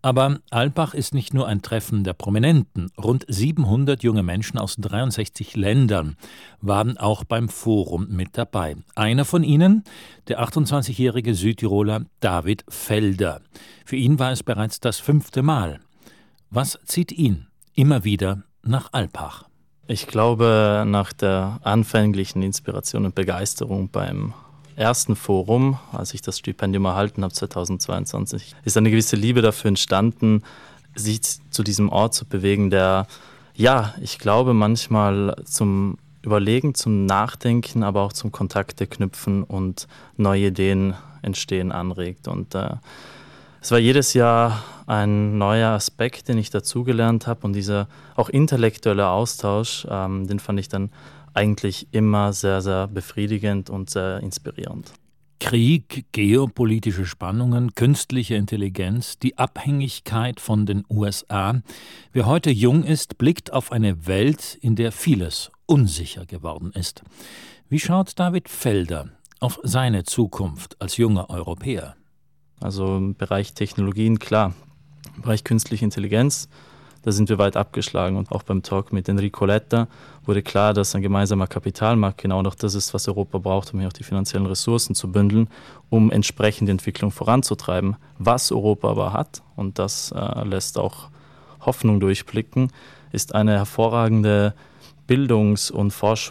Aber Alpbach ist nicht nur ein Treffen der Prominenten. Rund 700 junge Menschen aus 63 Ländern waren auch beim Forum mit dabei. Einer von ihnen, der 28-jährige Südtiroler David Felder. Für ihn war es bereits das 5. Mal. Was zieht ihn immer wieder nach Alpbach? Ich glaube, nach der anfänglichen Inspiration und Begeisterung beim ersten Forum, als ich das Stipendium erhalten habe 2022, ist eine gewisse Liebe dafür entstanden, sich zu diesem Ort zu bewegen, der, ja, ich glaube, manchmal zum Überlegen, zum Nachdenken, aber auch zum Kontakte knüpfen und neue Ideen entstehen anregt. Und es war jedes Jahr ein neuer Aspekt, den ich dazugelernt habe, und dieser auch intellektuelle Austausch, den fand ich dann eigentlich immer sehr, sehr befriedigend und sehr inspirierend. Krieg, geopolitische Spannungen, künstliche Intelligenz, die Abhängigkeit von den USA. Wer heute jung ist, blickt auf eine Welt, in der vieles unsicher geworden ist. Wie schaut David Felder auf seine Zukunft als junger Europäer? Also im Bereich Technologien, klar. Im Bereich künstliche Intelligenz, da sind wir weit abgeschlagen. Und auch beim Talk mit Enrico Letta wurde klar, dass ein gemeinsamer Kapitalmarkt genau noch das ist, was Europa braucht, um hier auch die finanziellen Ressourcen zu bündeln, um entsprechend die Entwicklung voranzutreiben. Was Europa aber hat, und das lässt auch Hoffnung durchblicken, ist eine hervorragende Bildungs- und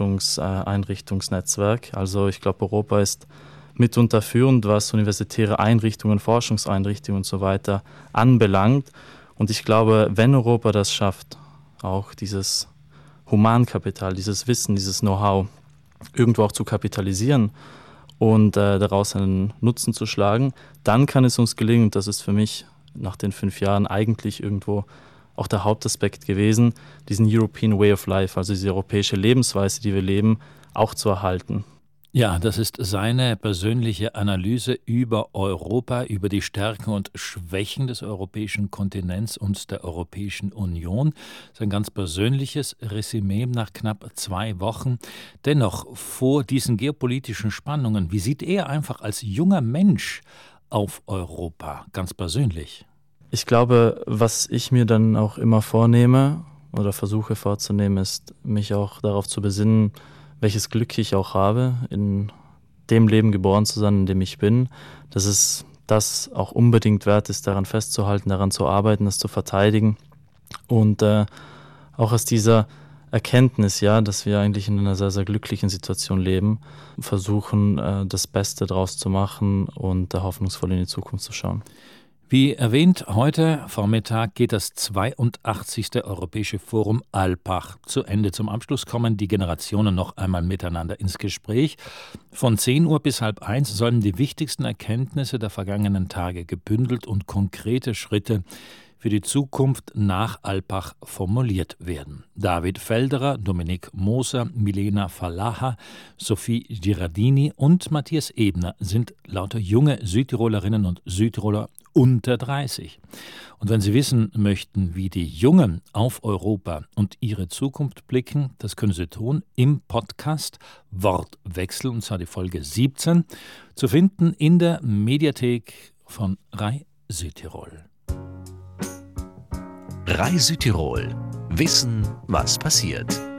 Forschungseinrichtungsnetzwerk. Also ich glaube, Europa ist mitunter führend, was universitäre Einrichtungen, Forschungseinrichtungen und so weiter anbelangt. Und ich glaube, wenn Europa das schafft, auch dieses Humankapital, dieses Wissen, dieses Know-how irgendwo auch zu kapitalisieren und daraus einen Nutzen zu schlagen, dann kann es uns gelingen, und das ist für mich nach den 5 Jahren eigentlich irgendwo auch der Hauptaspekt gewesen, diesen European Way of Life, also diese europäische Lebensweise, die wir leben, auch zu erhalten. Ja, das ist seine persönliche Analyse über Europa, über die Stärken und Schwächen des europäischen Kontinents und der Europäischen Union. Sein ganz persönliches Resümee nach knapp 2 Wochen. Dennoch, vor diesen geopolitischen Spannungen, wie sieht er einfach als junger Mensch auf Europa, ganz persönlich? Ich glaube, was ich mir dann auch immer vornehme oder versuche vorzunehmen, ist, mich auch darauf zu besinnen, welches Glück ich auch habe, in dem Leben geboren zu sein, in dem ich bin, dass es das auch unbedingt wert ist, daran festzuhalten, daran zu arbeiten, das zu verteidigen, und auch aus dieser Erkenntnis, ja, dass wir eigentlich in einer sehr, sehr glücklichen Situation leben, versuchen, das Beste draus zu machen und hoffnungsvoll in die Zukunft zu schauen. Wie erwähnt, heute Vormittag geht das 82. Europäische Forum Alpbach zu Ende. Zum Abschluss kommen die Generationen noch einmal miteinander ins Gespräch. Von 10 Uhr bis 12:30 sollen die wichtigsten Erkenntnisse der vergangenen Tage gebündelt und konkrete Schritte für die Zukunft nach Alpbach formuliert werden. David Felderer, Dominique Moser, Milena Falaha, Sophie Girardini und Matthias Ebner sind lauter junge Südtirolerinnen und Südtiroler unter 30. Und wenn Sie wissen möchten, wie die Jungen auf Europa und ihre Zukunft blicken, das können Sie tun im Podcast Wortwechsel, und zwar die Folge 17, zu finden in der Mediathek von RAI Südtirol. RAI Südtirol. Wissen, was passiert.